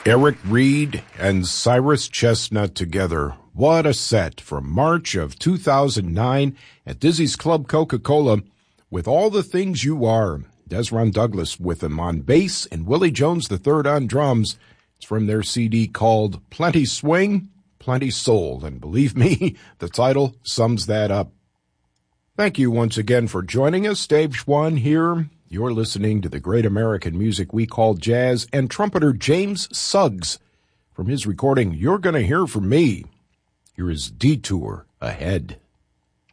Eric Reed and Cyrus Chestnut together. What a set from March of 2009 at Dizzy's Club Coca-Cola with All the Things You Are. Desron Douglas with him on bass and Willie Jones III on drums. It's from their CD called Plenty Swing, Plenty Soul. And believe me, the title sums that up. Thank you once again for joining us. Dave Schwann here. You're listening to the great American music we call jazz, and trumpeter James Suggs from his recording You're Gonna Hear From Me. Here is Detour Ahead.